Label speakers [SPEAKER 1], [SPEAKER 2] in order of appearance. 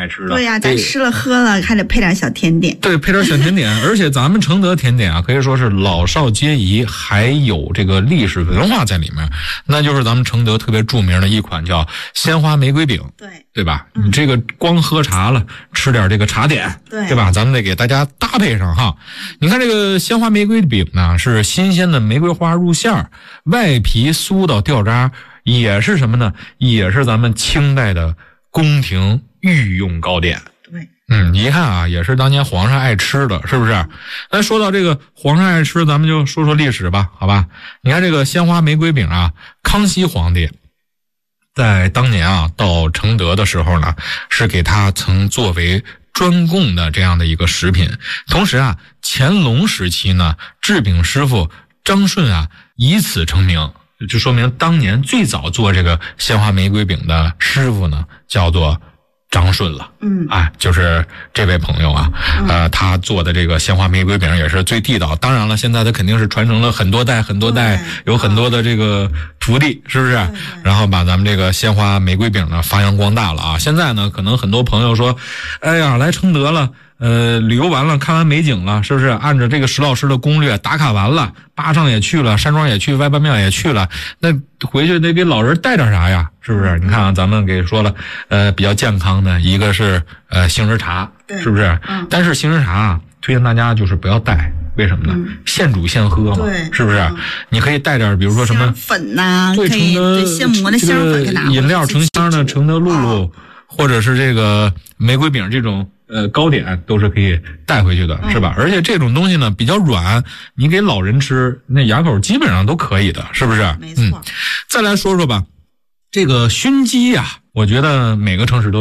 [SPEAKER 1] 爱吃的。
[SPEAKER 2] 对呀，咱吃了喝了还得配点小甜点。
[SPEAKER 1] 对，配点小甜点，而且咱们承德甜点啊，可以说是老少皆宜，还有这个历史文化在里面。那就是咱们承德特别著名的一款叫鲜花玫瑰饼，对吧？你这个光喝茶了，吃点这个茶点，对吧？咱们得给大家搭配上哈。你看这个鲜花玫瑰饼呢，是新鲜的玫瑰花入馅，外皮酥到掉渣，也是什么呢？也是咱们清代的宫廷御用糕点。你一看啊，也是当年皇上爱吃的，是不是？那说到这个皇上爱吃，咱们就说说历史吧，好吧？你看这个鲜花玫瑰饼啊，康熙皇帝在当年啊到承德的时候呢，是给他曾作为专供的这样的一个食品。同时啊，乾隆时期呢，制饼师傅张顺啊以此成名，就说明当年最早做这个鲜花玫瑰饼的师傅呢叫做张顺了。就是这位朋友啊，他做的这个鲜花玫瑰饼也是最地道。当然了，现在他肯定是传承了很多代，有很多的这个徒弟，是不是？然后把咱们这个鲜花玫瑰饼呢发扬光大了啊。现在呢，可能很多朋友说，哎呀，来承德了，旅游完了，看完美景了，是不是？按照这个石老师的攻略打卡完了，巴上也去了，山庄也去，外半庙也去了，那回去得给老人带点啥呀？是不是？你看啊，咱们给说了，比较健康的一个是杏仁茶，是不是？但是杏仁茶啊，推荐大家就是不要带，为什么呢？现煮现喝嘛，是不是？你可以带点，比如说什么
[SPEAKER 2] 粉呐，
[SPEAKER 1] 对，承德
[SPEAKER 2] 现磨的香粉给拿，
[SPEAKER 1] 饮料成箱的承德露露，或者是这个玫瑰饼这种糕点都是可以带回去的，是吧？而且这种东西呢比较软，你给老人吃，那牙口基本上都可以的，是不是？
[SPEAKER 2] 没错。
[SPEAKER 1] 再来说说吧，这个熏鸡呀，我觉得每个城市都